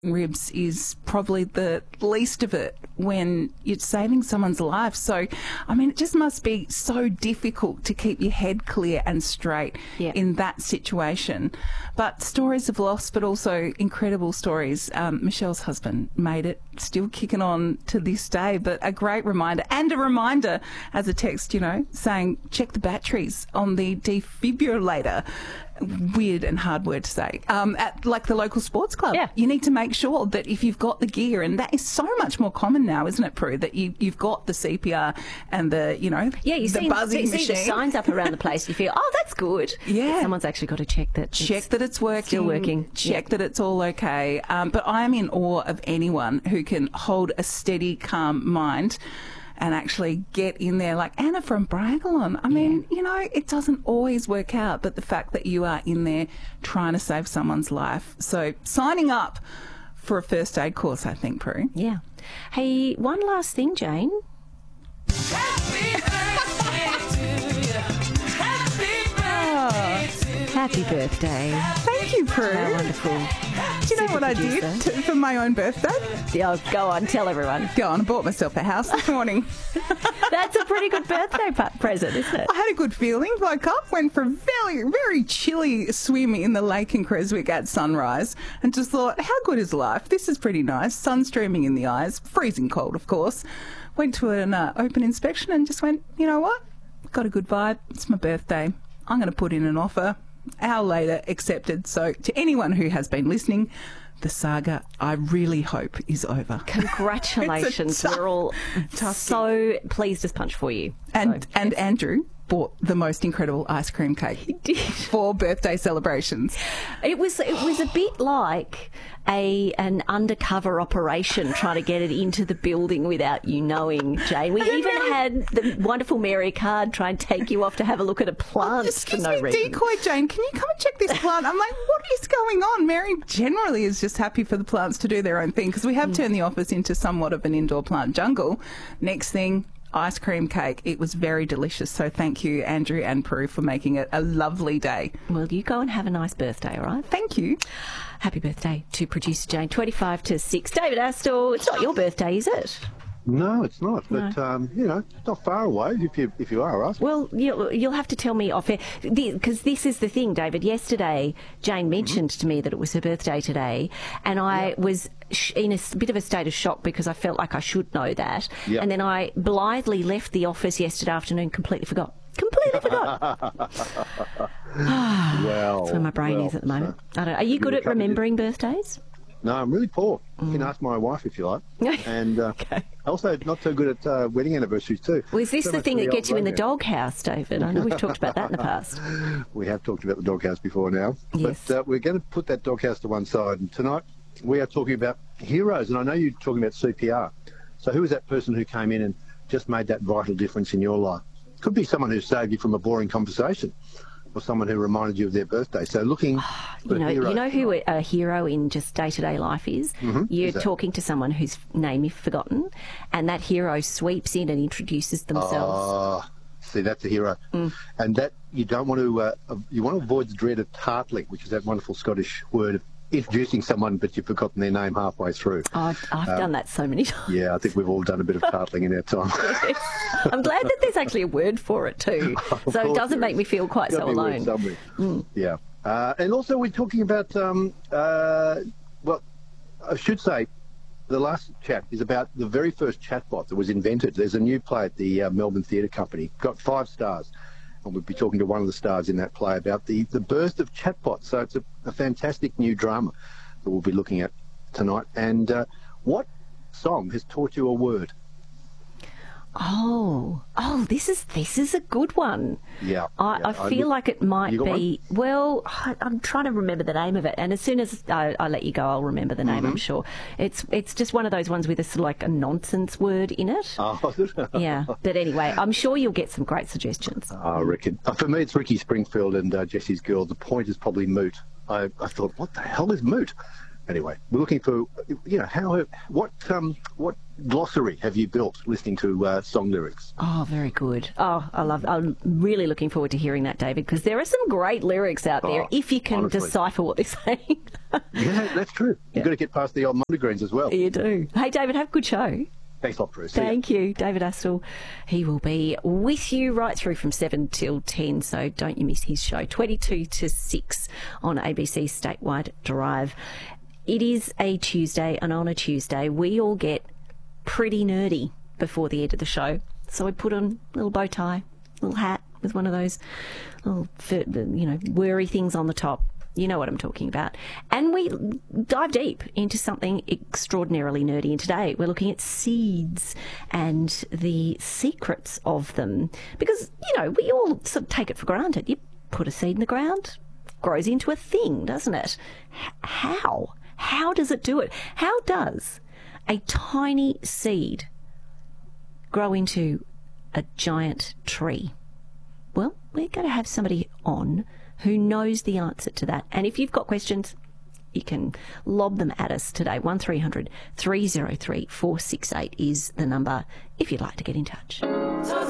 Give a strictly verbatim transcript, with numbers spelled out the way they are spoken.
ribs is probably the least of it when you're saving someone's life. So, I mean, it just must be so difficult to keep your head clear and straight yeah. in that situation. But stories of loss, but also incredible stories. Um, Michelle's husband made it, still kicking on to this day, but a great reminder, and a reminder as a text, you know, saying check the batteries on the defibrillator. Weird and hard word to say. Um, at like the local sports club, yeah. you need to make sure that if you've got the gear, and that is so much more common now, isn't it, Prue? That you you've got the C P R and the you know yeah, you the see, buzzing you see machine. the signs up around the place. You feel, oh, that's good. Yeah, but someone's actually got to check that. Check it's that it's working. Still working. Check yeah. that it's all okay. Um, but I am in awe of anyone who can hold a steady, calm mind and actually get in there, like Anna from Bragalon. I mean, yeah. you know, it doesn't always work out, but the fact that you are in there trying to save someone's life. So signing up for a first aid course, I think, Prue. Yeah. Hey, one last thing, Jane. Happy birthday to you. Happy birthday to Happy birthday. Thank you, Prue. How wonderful. Do you know what I did to, for my own birthday? Yeah, go on, tell everyone. Go on, I bought myself a house this morning. That's a pretty good birthday pa- present, isn't it? I had a good feeling. Woke up, went for a very, very chilly swim in the lake in Creswick at sunrise, and just thought, how good is life? This is pretty nice. Sun streaming in the eyes, freezing cold, of course. Went to an uh, open inspection and just went, you know what? Got a good vibe. It's my birthday. I'm going to put in an offer. Hour later, accepted. So to anyone who has been listening, the saga, I really hope, is over. Congratulations. Tough, We're all so pleased as punch for you. And so, and yes. Andrew bought the most incredible ice cream cake He did. for birthday celebrations. It was it was a bit like a an undercover operation trying to get it into the building without you knowing, Jane. We even Mary... had the wonderful Mary Card try and take you off to have a look at a plant oh, for no me, reason. Decoy Jane, can you come and check this plant? I'm like, what is going on? Mary generally is just happy for the plants to do their own thing, because we have mm. turned the office into somewhat of an indoor plant jungle. Next thing, ice cream cake. It was very delicious. So thank you, Andrew and Prue, for making it a lovely day. Well, you go and have a nice birthday, all right? Thank you. Happy birthday to producer Jane. twenty-five to six. David Astor, it's not your birthday, is it? No, it's not. But, No. um, you know, it's not far away if you if you are, right? Well, you'll, you'll have to tell me off air, because this is the thing, David. Yesterday, Jane mentioned mm-hmm. to me that it was her birthday today, and I yeah. was sh- in a s- bit of a state of shock because I felt like I should know that. Yeah. And then I blithely left the office yesterday afternoon, completely forgot. Completely forgot. well, That's where my brain well, is at the moment. So I don't know. Are you good at remembering birthdays? No, I'm really poor. Mm. You can ask my wife if you like. And uh, okay. also not so good at uh, wedding anniversaries too. Well, is this so the thing that gets you in the radio. doghouse, David? I know we've talked about that in the past. We have talked about the doghouse before now. Yes. But uh, we're going to put that doghouse to one side. And tonight we are talking about heroes. And I know you're talking about C P R. So who is that person who came in and just made that vital difference in your life? Could be someone who saved you from a boring conversation, or someone who reminded you of their birthday. So looking for You know, heroes you know who tonight. a, a hero in just day-to-day life is? Mm-hmm. You're Who's that? talking to someone whose name you've forgotten, and that hero sweeps in and introduces themselves. Oh, see, that's a hero. Mm. And that you don't want to, uh, you want to avoid the dread of tartling, which is that wonderful Scottish word of introducing someone, but you've forgotten their name halfway through. Oh, I've, I've Um, done that so many times. Yeah, I think we've all done a bit of tartling in our time. I'm glad that there's actually a word for it too, Of so it course doesn't there make is. me feel quite Gotta so be a word alone. somewhere. Mm. Yeah. Uh, and also we're talking about, um, uh, well, I should say, the last chat is about the very first chatbot that was invented. There's a new play at the uh, Melbourne Theatre Company, got five stars. And we'll be talking to one of the stars in that play about the, the birth of chatbots. So it's a, a fantastic new drama that we'll be looking at tonight. And uh, what song has taught you a word? Oh, oh, this is this is a good one. Yeah. I, yeah. I feel look- like it might You got be. Well, I, I'm trying to remember the name of it, and as soon as I, I let you go, I'll remember the name. Mm-hmm. I'm sure it's it's just one of those ones with a sort of like a nonsense word in it. Oh, Yeah, but anyway, I'm sure you'll get some great suggestions. I reckon. Uh, for me, it's Ricky Springfield and uh, Jesse's Girl. The point is probably moot. I, I thought, what the hell is moot? Anyway, we're looking for, you know, how, what, um, what glossary have you built listening to uh, song lyrics? Oh, very good. Oh, I love. I'm really looking forward to hearing that, David, because there are some great lyrics out there Oh, if you can honestly. decipher what they're saying. Yeah, that's true. You've got to get past the old Mondegrins as well. You do. Hey, David, have a good show. Thanks a lot, Bruce. See ya. Thank you, David Astle. He will be with you right through from seven till ten, so don't you miss his show. twenty-two to six on A B C Statewide Drive. It is a Tuesday, and on a Tuesday, we all get pretty nerdy before the end of the show. So we put on a little bow tie, little hat with one of those little, fur- you know, whirry things on the top. You know what I'm talking about. And we dive deep into something extraordinarily nerdy. And today we're looking at seeds and the secrets of them. Because, you know, we all sort of take it for granted. You put a seed in the ground, grows into a thing, doesn't it? H- how? How does it do it? How does a tiny seed grow into a giant tree? Well, we're going to have somebody on who knows the answer to that. And if you've got questions, you can lob them at us today. one three hundred three oh three four six eight is the number if you'd like to get in touch. So